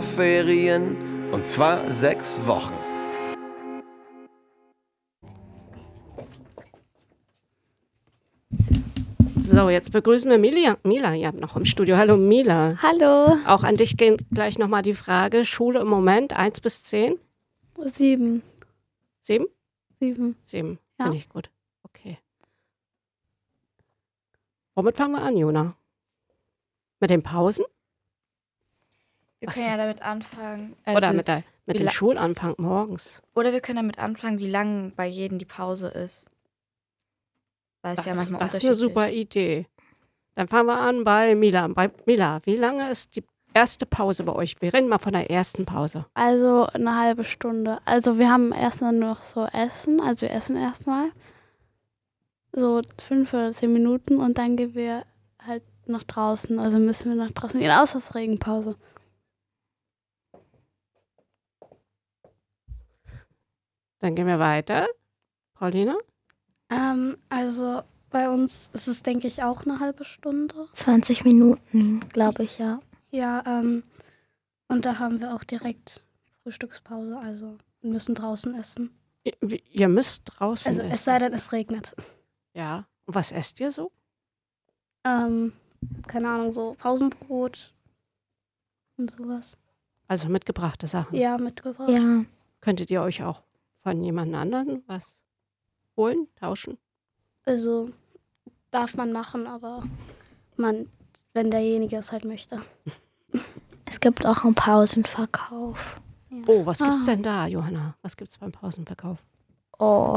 Sommerferien, und zwar 6 Wochen. So, jetzt begrüßen wir Mila ja noch im Studio. Hallo Mila. Hallo. Auch an dich geht gleich nochmal die Frage. Schule im Moment 1 bis 10? 7. 7? 7. 7, Ja. finde ich gut. Okay. Womit fangen wir an, Jona? Mit den Pausen? Wir Was? können ja damit anfangen. Oder also- mit wie dem la- Schulanfang morgens? Oder wir können damit anfangen, wie lang bei jedem die Pause ist. Weil es ja manchmal Das ist eine unterschiedlich super Idee. Dann fangen wir an bei Mila. Bei Mila, wie lange ist die erste Pause bei euch? Wir reden mal von der ersten Pause. Also eine halbe Stunde. Also wir haben erstmal noch so Essen. Also wir essen erstmal so 5 oder 10 Minuten und dann gehen wir halt nach draußen. Also müssen wir nach draußen gehen, außer es ist Regenpause. Dann gehen wir weiter. Paulina? Also bei uns ist es, denke ich, auch eine halbe Stunde. 20 Minuten, glaube ich, ja. Ja, und da haben wir auch direkt Frühstückspause, also wir müssen draußen essen. Ihr müsst draußen Also essen. es sei denn, es regnet. Ja. Und was esst ihr so? Keine Ahnung, so Pausenbrot und sowas. Also mitgebrachte Sachen. Ja, mitgebracht. Ja, Könntet ihr euch auch von jemand anderen was holen, tauschen? Also darf man machen, aber wenn derjenige es halt möchte. es gibt auch einen Pausenverkauf. Oh, was gibt's denn da, Johanna? Was gibt's beim Pausenverkauf? Oh,